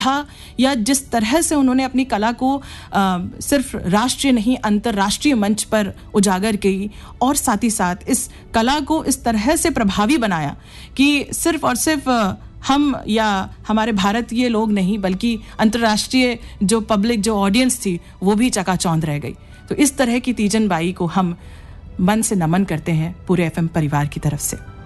था या जिस तरह से उन्होंने अपनी कला को सिर्फ राष्ट्रीय नहीं अंतर्राष्ट्रीय मंच पर उजागर की और साथ ही साथ इस कला को इस तरह से प्रभावी बनाया कि सिर्फ और सिर्फ हम या हमारे भारतीय लोग नहीं बल्कि अंतर्राष्ट्रीय जो पब्लिक जो ऑडियंस थी वो भी चकाचौंध रह गई। तो इस तरह की तीजन बाई को हम मन से नमन करते हैं पूरे एफएम परिवार की तरफ से।